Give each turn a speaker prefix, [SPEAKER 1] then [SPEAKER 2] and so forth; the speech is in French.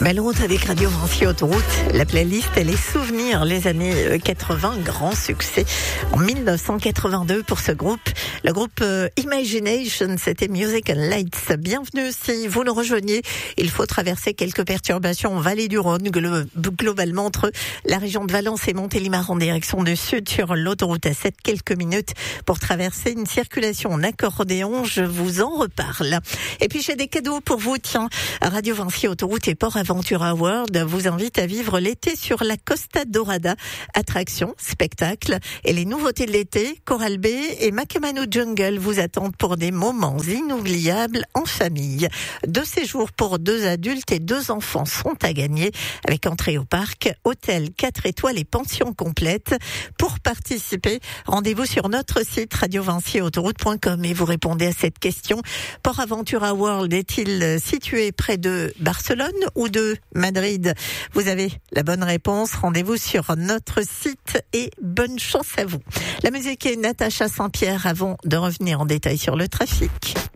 [SPEAKER 1] Belle route avec Radio Vinci Autoroute. La playlist et les souvenirs, les années 80, grand succès en 1982 pour ce groupe. Le groupe Imagination, c'était Music and Lights. Bienvenue si vous nous rejoignez. Il faut traverser quelques perturbations en vallée du Rhône, globalement entre la région de Valence et Montélimar en direction du sud sur l'autoroute A7. Quelques minutes pour traverser une circulation en accordéon. Je vous en reparle. Et puis j'ai des cadeaux pour vous. Tiens, Radio Vinci Autoroute et Port Aventura World vous invite à vivre l'été sur la Costa Dorada. Attractions, spectacles et les nouveautés de l'été, Coral Bay et Macamano Jungle vous attendent pour des moments inoubliables en famille. 2 séjours pour 2 adultes et 2 enfants sont à gagner avec entrée au parc, hôtel 4 étoiles et pension complète. Pour participer, rendez-vous sur notre site radiovinciautoroute.com et vous répondez à cette question. Port Aventura World est-il situé près de Barcelone ou de Madrid? Vous avez la bonne réponse. Rendez-vous sur notre site et bonne chance à vous. La musique est Natacha Saint-Pierre avant de revenir en détail sur le trafic.